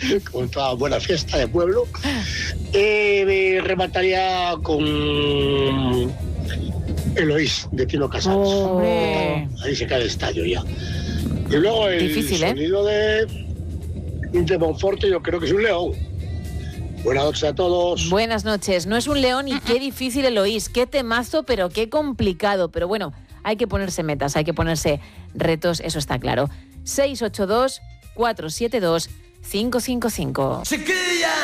con toda buena fiesta de pueblo. Remataría con Eloís, de Tino Casals. Hombre. Ahí se cae el estallo ya. Y luego el Difícil, sonido de Monforte, yo creo que es un león. Buenas noches a todos. Buenas noches. No es un león y qué difícil Eloís, qué temazo, pero qué complicado. Pero bueno, hay que ponerse metas, hay que ponerse retos, eso está claro. 682-472-555. Chiquilla.